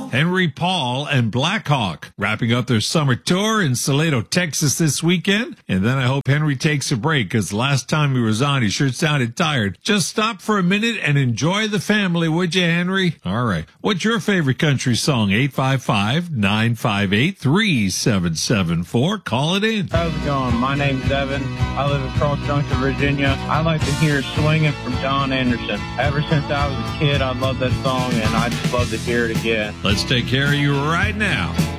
Henry Paul and Blackhawk wrapping up their summer tour in Salado, Texas this weekend. And then I hope Henry takes a break, because last time he was on, he sure sounded tired. Just stop for a minute and enjoy the family, would you, Henry? All right. What's your favorite country song? 855-958-3774. Call it in. How's it going? My name's Evan. I live in Cross Junction, Virginia. I like to hear Swinging from John Anderson. Ever since I was a kid, I love that song, and I just love to hear it again. Let's take care of you right now.